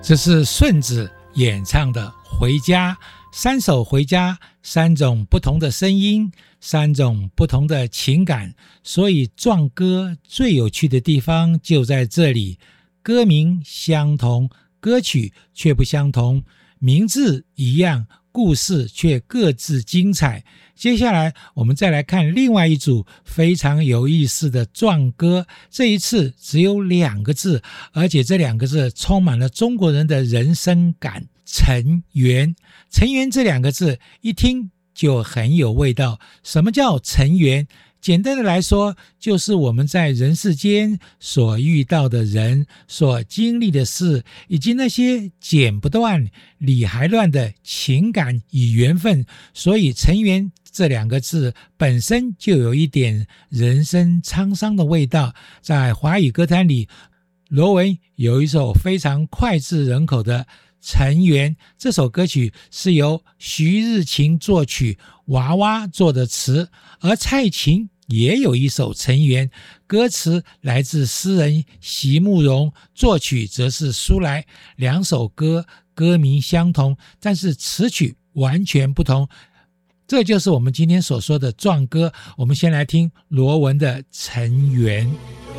这是顺子演唱的《回家》，3首《回家》，3种不同的声音，3种不同的情感，所以壮歌最有趣的地方就在这里，歌名相同，歌曲却不相同，名字一样，故事却各自精彩。接下来我们再来看另外一组非常有意思的壮歌，这一次只有2个字，而且这2个字充满了中国人的人生感，尘缘。尘缘这2个字一听就很有味道。什么叫尘缘？简单的来说，就是我们在人世间所遇到的人，所经历的事，以及那些剪不断理还乱的情感与缘分。所以尘缘这2个字本身就有一点人生沧桑的味道。在华语歌坛里，罗文有一首非常脍炙人口的尘缘，这首歌曲是由徐日勤作曲，娃娃做的词，而蔡琴也有一首尘缘，歌词来自诗人席慕容，作曲则是苏来。2首歌歌名相同，但是词曲完全不同。这就是我们今天所说的壮歌。我们先来听罗文的尘缘。